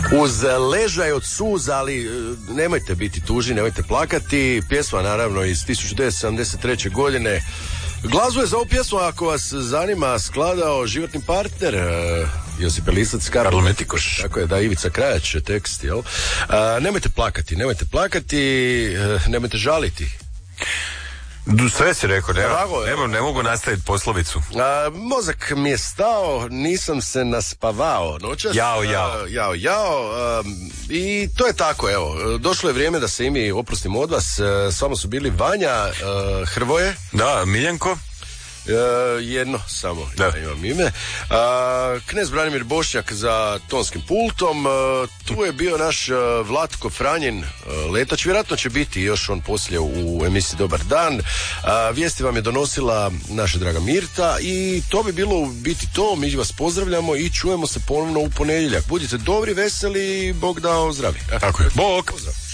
Uz ležaj od suza, ali nemojte biti tužni, nemojte plakati. Pjesma naravno iz 1973. godine. Glazbu je za ovu pjesmu, ako vas zanima, skladao životni partner Josip Elisac, Karlo Metikoš. Tako je, da, Ivica Krajač, tekst, jel? Nemojte plakati, nemojte žaliti. Sve si rekao, ne mogu nastaviti poslovicu. Mozak mi je stao, nisam se naspavao noćas. Jao. I to je tako, evo. Došlo je vrijeme da se i mi oprostimo od vas. S vama su bili Vanja, Hrvoje. Da, Miljenko. Jedno samo, ja imam ime. Knez Branimir Bošnjak za tonskim pultom. Tu je bio naš Vlatko Franjin Letač, vjerojatno će biti još on poslije u emisiji Dobar dan. Vijesti vam je donosila naša draga Mirta i to bi bilo u biti to. Mi vas pozdravljamo i čujemo se ponovno u ponedjeljak. Budite dobri, veseli, Bog dao zdravi. Tako je, Bog! Pozdrav.